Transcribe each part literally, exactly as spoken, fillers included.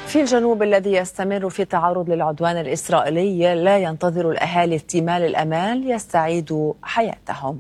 في الجنوب الذي يستمر في التعرض للعدوان الإسرائيلي لا ينتظر الأهالي اكتمال الأمال يستعيدوا حياتهم.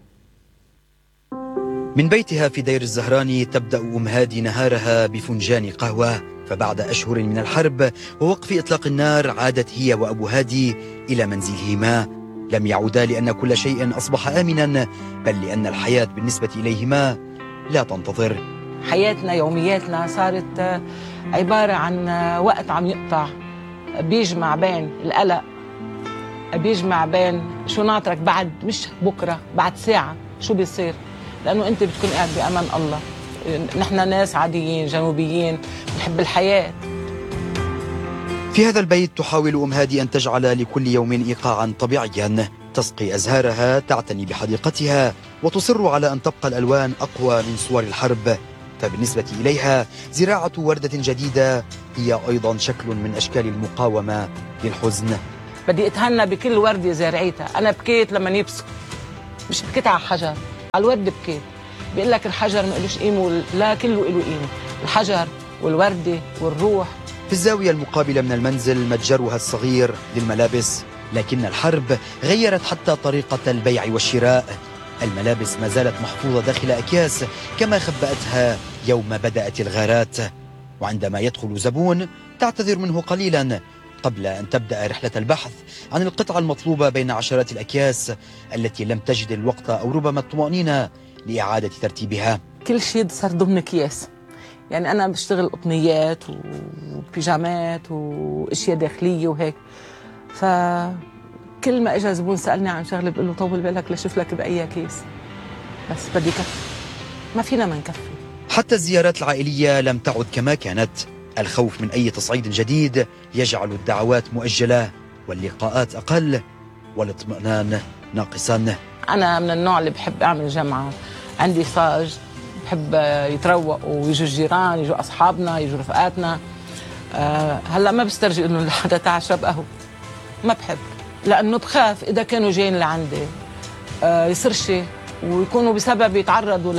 من بيتها في دير الزهراني تبدأ أم هادي نهارها بفنجان قهوة، فبعد أشهر من الحرب ووقف إطلاق النار عادت هي وأبو هادي إلى منزلهما. لم يعودا لأن كل شيء أصبح آمنا، بل لأن الحياة بالنسبة إليهما لا تنتظر. حياتنا يومياتنا صارت عبارة عن وقت عم يقطع، بيجمع بين القلق، بيجمع بين شو ناطرك بعد، مش بكرة، بعد ساعة شو بيصير، لأنه أنت بتكون قاعد بأمان الله. نحن ناس عاديين جنوبيين بنحب الحياة. في هذا البيت تحاول أم هادي أن تجعل لكل يوم إيقاعا طبيعيا، تسقي أزهارها، تعتني بحديقتها، وتصر على أن تبقى الألوان أقوى من صور الحرب. فبالنسبة إليها زراعة وردة جديدة هي أيضا شكل من أشكال المقاومة للحزن. بدي أتهنى بكل وردة زارعيتها. أنا بكيت لما يبسك، مش بكيت على حجر، على الورد بكيت. بيقول لك الحجر ما إلوش قيمة، لا كله له قيمة، الحجر والوردة والروح. في الزاوية المقابلة من المنزل متجرها الصغير للملابس، لكن الحرب غيرت حتى طريقة البيع والشراء. الملابس ما زالت محفوظة داخل أكياس كما خبأتها يوم بدأت الغارات، وعندما يدخل زبون تعتذر منه قليلا قبل أن تبدأ رحلة البحث عن القطعة المطلوبة بين عشرات الأكياس التي لم تجد الوقت أو ربما الطمأنينة لإعادة ترتيبها. كل شيء صار ضمن أكياس، يعني أنا بشتغل قطنيات وبيجامات وأشياء داخلية وهيك، فكل ما إجا زبون سألني عن شغلة بقول له طول بالك لشوف لك بأي كيس، بس بدي كفي، ما فينا ما نكفي. حتى الزيارات العائلية لم تعد كما كانت. الخوف من أي تصعيد جديد يجعل الدعوات مؤجلة واللقاءات أقل والاطمئنان ناقصا. أنا من النوع اللي بحب أعمل جمعة، عندي صاج، بحب يتروقوا ويجوا الجيران، يجوا أصحابنا، يجوا رفقاتنا. أه هلا ما بسترجي إنه لحدا تعال شرب قهوة، ما بحب، لأنه بخاف إذا كانوا جايين لعندي أه يصير شيء ويكونوا بسبب يتعرضوا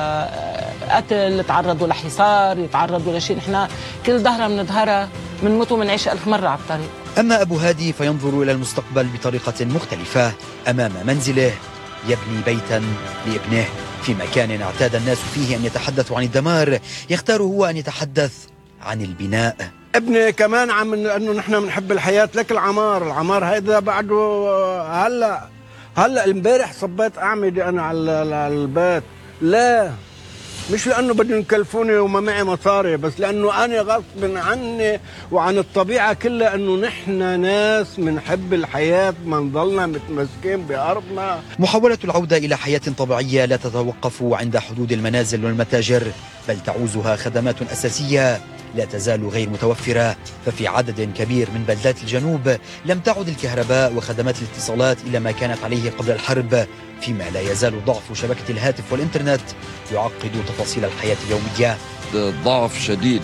لقتل، يتعرضوا لحصار، يتعرضوا لشيء. نحن كل ظهرة من ظهرها بنموت ومنعيش ألف مرة على الطريق. أما أبو هادي فينظر إلى المستقبل بطريقة مختلفة. أمام منزله يبني بيتا لابنه في مكان اعتاد الناس فيه أن يتحدثوا عن الدمار، يختار هو أن يتحدث عن البناء. ابني كمان عم لأنه نحن بنحب الحياة، لك العمار، العمار هيدا بعده هلا هلا امبارح صبيت أعمدة أنا على البيت، لا مش لأنه بدهم يكلفوني وما معي مصاري، بس لأنه أنا غصب عني وعن الطبيعة كلها أنه نحن ناس منحب الحياة، منظلنا متمسكين بأرضنا. محاولة العودة إلى حياة طبيعية لا تتوقف عند حدود المنازل والمتاجر، بل تعوزها خدمات أساسية لا تزال غير متوفرة. ففي عدد كبير من بلدات الجنوب لم تعد الكهرباء وخدمات الاتصالات إلى ما كانت عليه قبل الحرب، فيما لا يزال ضعف شبكة الهاتف والإنترنت يعقد تفاصيل الحياة اليومية. ضعف شديد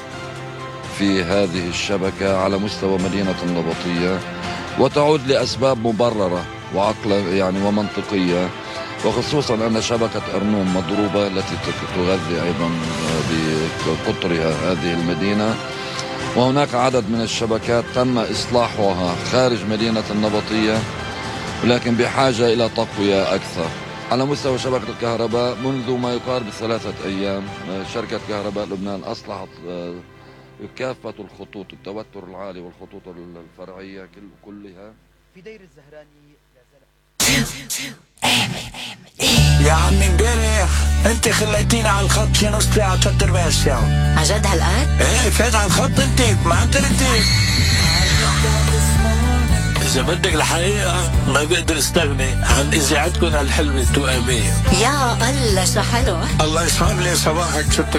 في هذه الشبكة على مستوى مدينة النبطية، وتعود لأسباب مبررة وعقل يعني ومنطقية، وخصوصا أن شبكة أرنوم مضروبة التي تغذي أيضا بقطرها هذه المدينة، وهناك عدد من الشبكات تم إصلاحها خارج مدينة النبطية ولكن بحاجة إلى تقوية أكثر. على مستوى شبكة الكهرباء منذ ما يقارب ثلاثة أيام شركة كهرباء لبنان أصلحت كافة الخطوط، التوتر العالي والخطوط الفرعية كلها. في دير الزهراني يا عمي امبارح انت خليتيني على الخط شي نص ساعة ثلاث ارباع ساعة. عن جد هالقد؟ ايه فات على الخط انت ما انت انت. إذا بدك الحقيقة ما بقدر استغني عن إذاعتكم الحلوة التوأمية. يا الله شو حلو. الله يسعد لي صباحك.